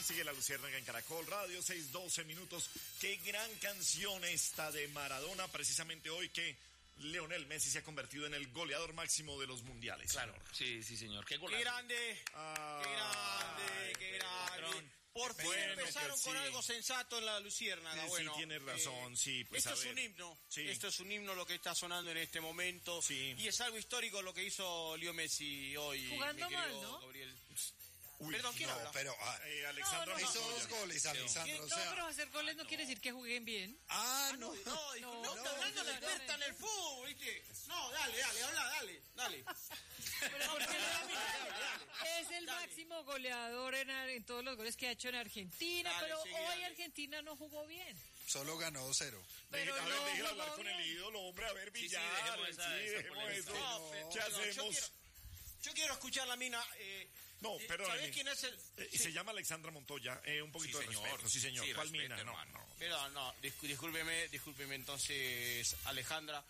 Sigue La Luciérnaga en Caracol Radio, 6:12 minutos. Qué gran canción esta de Maradona, precisamente hoy que Lionel Messi se ha convertido en el goleador máximo de los mundiales. Claro, sí, señor. Qué golazo. ¡Qué grande! ¡Qué grande! Por fin empezaron con algo sensato en La Luciérnaga. Bueno, sí, tienes razón, sí. Pues esto es un himno. Sí. Esto es un himno lo que está sonando en este momento. Sí. Y es algo histórico lo que hizo Leo Messi hoy. Jugando mal, ¿no? Gabriel. Uy, perdón, ¿quién habla? Pero Alexandra hizo 2 goles, Alexandra. No, pero hacer goles no quiere decir que jueguen bien. No, está hablando la experta en el fútbol, ¿viste? No, dale, habla, dale. Pero ¿por qué es el máximo goleador en todos los goles que ha hecho en Argentina, pero hoy Argentina no jugó bien. Solo ganó 2-0. Pero déjela hablar con el ídolo, hombre, a ver, Villar. Dejemos eso. ¿Qué hacemos? Yo quiero escuchar la mina. No, perdón. ¿Sabés quién es el...? Se llama Alexandra Montoya. Un poquito de respeto. Sí, señor. Sí, ¿Cuál respeto, mina? No. Perdón, discúlpeme entonces, Alexandra.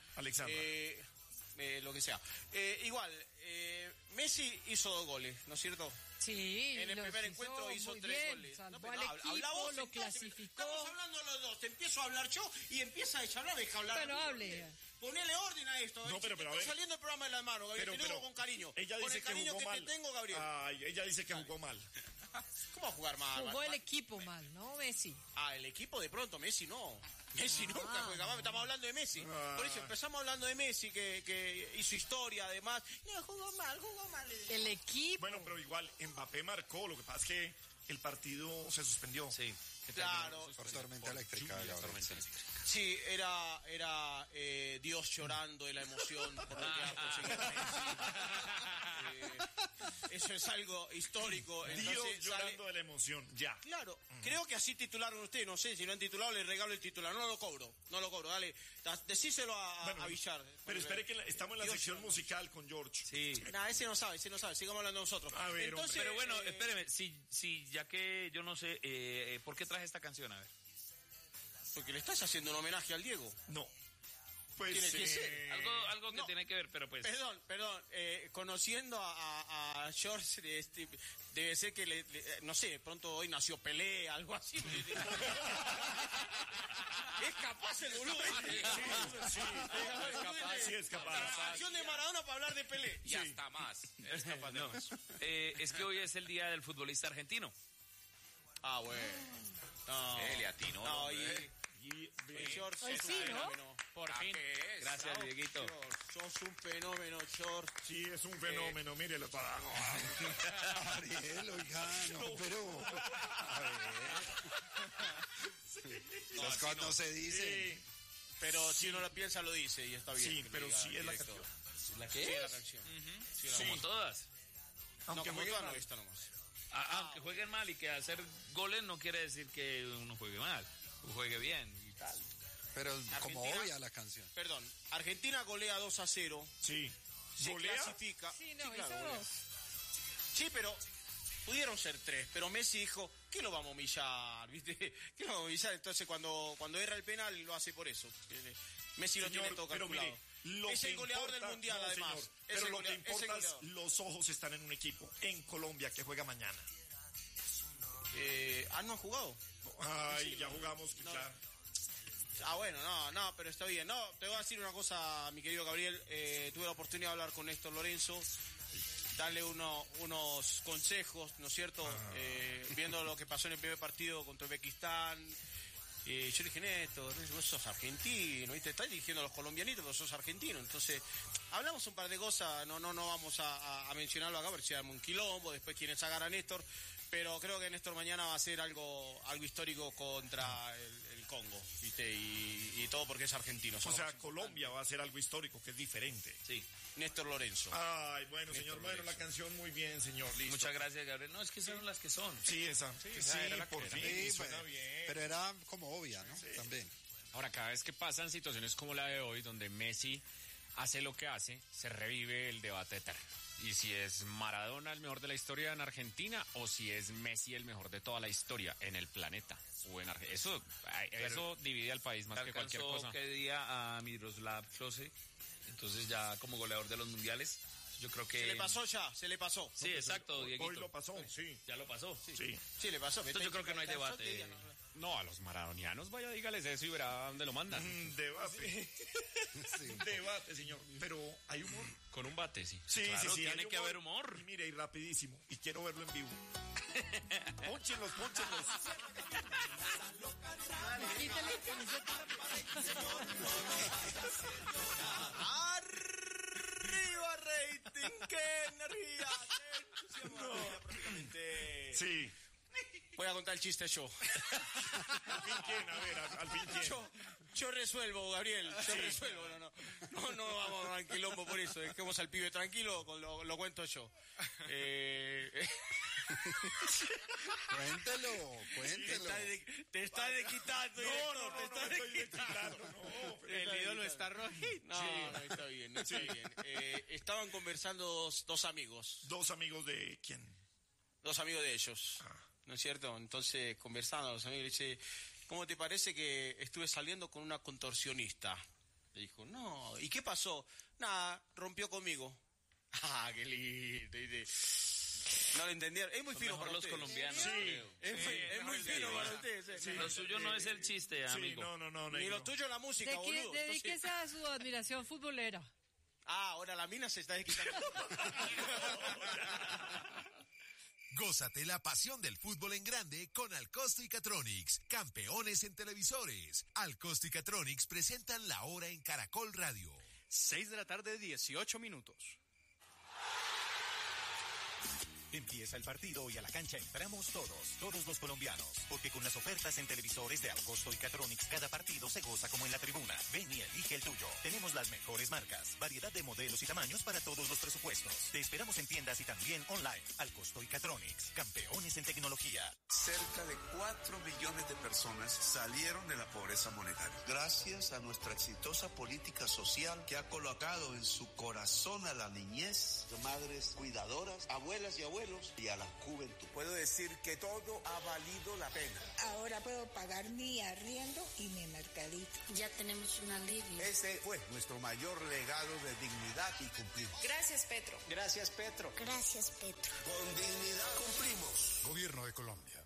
Lo que sea. Igual, Messi hizo 2 goles, ¿no es cierto? Sí. En el primer encuentro hizo 3 goles. Salvó al equipo, lo clasificó. Estamos hablando los dos. Te empiezo a hablar yo y empieza ella a hablar. Deja hablar. Pero hable. Ponele orden a esto. No, pero a ver. Saliendo el programa de las manos, Gabriel. Te digo con cariño. Ella dice con el cariño que mal. te tengo, Gabriel. Ay, ella dice que jugó mal. ¿Cómo va a jugar mal? Jugó el equipo mal, ¿no, Messi? El equipo de pronto, Messi no. Messi nunca juega mal, estamos hablando de Messi. Por eso empezamos hablando de Messi, que hizo historia además. No, jugó mal. El equipo. Bueno, pero igual, Mbappé marcó, lo que pasa es que el partido se suspendió. Sí. Claro. Por tormenta eléctrica. Sí, era Dios llorando de la emoción por lo que ha conseguido Messi. Eso es algo histórico. Dios llorando de la emoción, ya. Claro, creo que así titularon ustedes, no sé, si no han titulado les regalo el titular, no lo cobro, dale, decíselo a Villar. Pero espere que estamos en la sección musical con George. Sí. Ese no sabe, sigamos hablando nosotros. A ver, entonces, pero bueno, espéreme, si ya que yo no sé, ¿por qué traje esta canción? A ver. Porque le estás haciendo un homenaje al Diego. No. Pues tiene que ser. Algo que tiene que ver, pero pues... Perdón, conociendo a George, debe ser que, no sé, pronto hoy nació Pelé, algo así. Es capaz el boludo. Sí, es capaz. La canción de Maradona para hablar de Pelé. Y hasta más. Es capaz de más. Es que hoy es el día del futbolista argentino. Bueno. No. Le atinó. No, George, hoy sí, ¿no? Por fin. Gracias, Dieguito. Sos un fenómeno, George. Sí, es un fenómeno, mírelo para abajo. Ariel, oiga, pero... Las cosas no se dicen. Pero si uno lo piensa, lo dice y está bien. Sí, pero sí es la canción. ¿La qué? Sí, es la canción. Como todas. Aunque juegue mal. Esta nomás. Aunque jueguen mal y que hacer goles no quiere decir que uno juegue mal. Juegue bien y tal. Pero como obvia la canción. Perdón, Argentina golea 2-0. Sí. Se clasifica. Sí, no, claro, hizo 2. Sí, pero pudieron ser 3. Pero Messi dijo, ¿qué lo vamos a humillar? ¿Viste? ¿Qué lo vamos a humillar? Entonces cuando erra el penal lo hace por eso. Messi lo tiene todo calculado. Mire, es el goleador del mundial, además. Señor, pero lo que importa es los ojos están en un equipo, en Colombia, que juega mañana. ¿No han jugado? Ay, ya jugamos, claro. Bueno, no, pero está bien. No, te voy a decir una cosa, mi querido Gabriel. Tuve la oportunidad de hablar con Néstor Lorenzo, darle unos consejos, ¿no es cierto? Viendo lo que pasó en el primer partido contra Uzbekistán. Yo le dije, Néstor, vos sos argentino, ¿viste? Estás dirigiendo a los colombianitos, vos sos argentino. Entonces, hablamos un par de cosas, no vamos a mencionarlo acá, porque si damos un quilombo, después quieren sacar a Néstor. Pero creo que Néstor mañana va a hacer algo histórico contra el Congo, ¿viste? Y todo porque es argentino. O sea, Colombia va a hacer algo histórico que es diferente. Sí. Néstor Lorenzo. Ay, bueno, Néstor señor. Lorenzo. Bueno, la canción muy bien, señor. Listo. Muchas gracias, Gabriel. No, es que son las que son. Sí, esa. Sí, era la por fin. Sí, suena bien. Pero era como obvia, ¿no? Sí. También. Ahora, cada vez que pasan situaciones como la de hoy, donde Messi hace lo que hace, se revive el debate eterno. Y si es Maradona el mejor de la historia en Argentina o si es Messi el mejor de toda la historia en el planeta o en Argentina. Eso divide al país más que cualquier cosa. ¿Qué día a Miroslav Klose? Entonces ya como goleador de los mundiales. Yo creo que... Se le pasó. Sí, exacto, Dieguito. Hoy lo pasó, sí. Ya lo pasó. Sí. Sí, le pasó. Entonces yo creo que no hay debate. No, a los maradonianos, vaya, dígales eso y verá dónde lo mandan. Debate. Debate, señor. Pero hay humor. Con un bate, sí. Sí, Claro, sí, tiene hay que haber humor. Y mire, y rapidísimo. Y quiero verlo en vivo. Pónchenlos. ¡Arriba, rating! ¡Qué energía! Sí. Voy a contar el chiste yo. ¿Al fin quién? A ver, al fin quién. Yo resuelvo, Gabriel. Yo resuelvo. No vamos a quilombo por eso. Dejemos al pibe tranquilo, lo cuento yo. Cuéntelo. Te está desquitando, director. No estoy desquitando, no. El ídolo está rojito. No, está bien. Estaban conversando dos amigos. ¿Dos amigos de quién? Dos amigos de ellos. ¿No es cierto? Entonces, conversando los amigos, le dice, ¿cómo te parece que estuve saliendo con una contorsionista? Le dijo, no. ¿Y qué pasó? Nada, rompió conmigo. Ah, qué lindo. No lo entendieron. Es muy fino para los ustedes. colombianos. Sí. Es muy fino para ustedes. Sí. Lo suyo no es el chiste, amigo. No. Ni lo tuyo la música, boludo. Dedíquese a su admiración futbolera. Ahora la mina se está desquitando. Gózate la pasión del fútbol en grande con Alcosto y Catronics, campeones en televisores. Alcosto y Catronics presentan La Hora en Caracol Radio. 6:18 p.m. Empieza el partido y a la cancha entramos todos los colombianos, porque con las ofertas en televisores de Alcosto y Catronics cada partido se goza como en la tribuna. Ven y elige el tuyo. Tenemos las mejores marcas, variedad de modelos y tamaños para todos los presupuestos. Te esperamos en tiendas y también online. Alcosto y Catronics, campeones en tecnología. Cerca de 4 millones de personas salieron de la pobreza monetaria, gracias a nuestra exitosa política social que ha colocado en su corazón a la niñez, madres cuidadoras, abuelas y abuelos, y a la juventud. Puedo decir que todo ha valido la pena. Ahora puedo pagar mi arriendo y mi mercadito. Ya tenemos un alivio. Ese fue nuestro mayor legado de dignidad y cumplimos. Gracias, Petro. Gracias, Petro. Gracias, Petro. Con dignidad cumplimos. Gobierno de Colombia.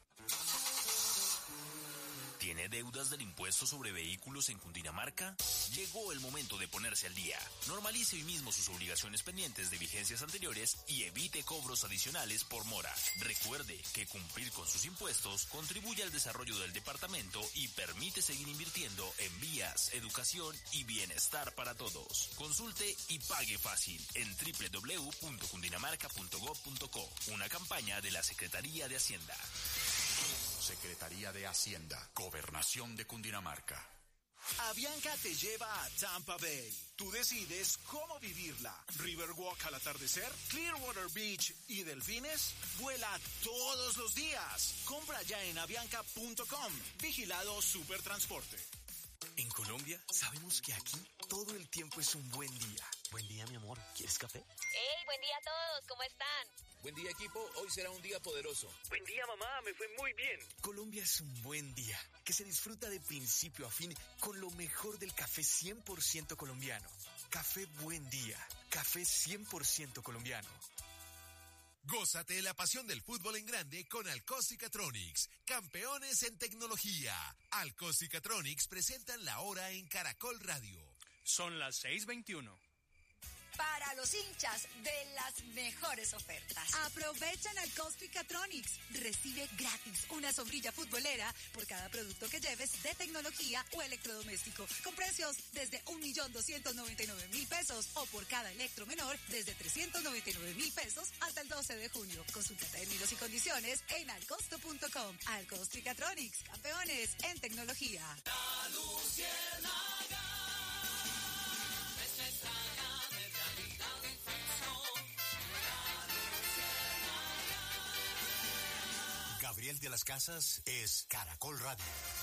¿Tiene deudas del impuesto sobre vehículos en Cundinamarca? Llegó el momento de ponerse al día. Normalice hoy mismo sus obligaciones pendientes de vigencias anteriores y evite cobros adicionales por mora. Recuerde que cumplir con sus impuestos contribuye al desarrollo del departamento y permite seguir invirtiendo en vías, educación y bienestar para todos. Consulte y pague fácil en www.cundinamarca.gov.co. Una campaña de la Secretaría de Hacienda. Secretaría de Hacienda, Gobernación de Cundinamarca. Avianca te lleva a Tampa Bay. Tú decides cómo vivirla. Riverwalk al atardecer, Clearwater Beach y delfines. Vuela todos los días. Compra ya en avianca.com. Vigilado Supertransporte. En Colombia sabemos que aquí todo el tiempo es un buen día. Buen día, mi amor. ¿Quieres café? ¡Hey! Buen día a todos. ¿Cómo están? Buen día, equipo. Hoy será un día poderoso. Buen día, mamá. Me fue muy bien. Colombia es un buen día que se disfruta de principio a fin con lo mejor del café 100% colombiano. Café Buen Día. Café 100% colombiano. Gózate la pasión del fútbol en grande con Alcosto y Catronics, campeones en tecnología. Alcosto y Catronics presentan La Hora en Caracol Radio. Son las 6:21. Para los hinchas de las mejores ofertas. Aprovechan Alcosto y Catronics. Recibe gratis una sombrilla futbolera por cada producto que lleves de tecnología o electrodoméstico, con precios desde 1.299.000 pesos o por cada electro menor desde 399.000 pesos hasta el 12 de junio. Consulta términos y condiciones en alcosto.com. Alcosto y Catronics, campeones en tecnología. La luciérnaga es ventana de realidad y ficción. La luciérnaga. Gabriel de las Casas es Caracol Radio.